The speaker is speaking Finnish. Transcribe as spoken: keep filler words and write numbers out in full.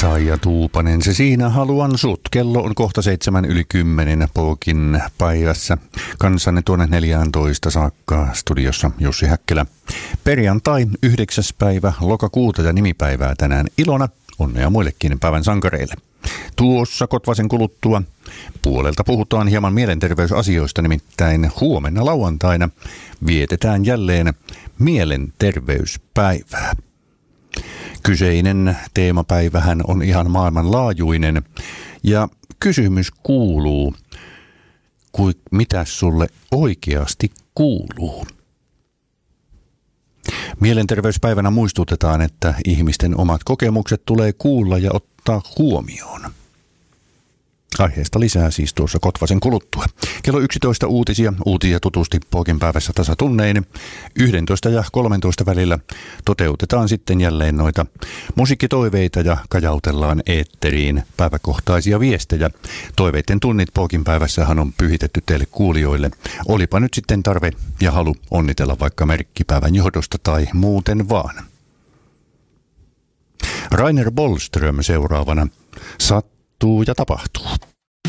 Saija Tuupanen, se siinä haluan sut. Kello on kohta seitsemän yli kymmenen Pookin päivässä. Kanssanne tuonne neljääntoista saakka studiossa Jussi Häkkelä. Perjantai yhdeksäs päivä lokakuuta ja nimipäivää tänään ilona. Onnea muillekin päivän sankareille. Tuossa Kotvasen kuluttua puolelta puhutaan hieman mielenterveysasioista, nimittäin huomenna lauantaina vietetään jälleen mielenterveyspäivää. Kyseinen teemapäivähän on ihan maailmanlaajuinen ja kysymys kuuluu, kuin mitä sulle oikeasti kuuluu? Mielenterveyspäivänä muistutetaan, että ihmisten omat kokemukset tulee kuulla ja ottaa huomioon. Aiheesta lisää siis tuossa Kotvasen kuluttua. Kello yksitoista uutisia, uutisia tutusti Pookin päivässä tasatunnein. yksitoista ja kolmetoista välillä toteutetaan sitten jälleen noita musiikkitoiveita ja kajautellaan eetteriin päiväkohtaisia viestejä. Toiveiden tunnit Pookin päivässähän on pyhitetty teille kuulijoille. Olipa nyt sitten tarve ja halu onnitella vaikka merkkipäivän johdosta tai muuten vaan. Rainer Bollström seuraavana. Sattuu ja tapahtuu.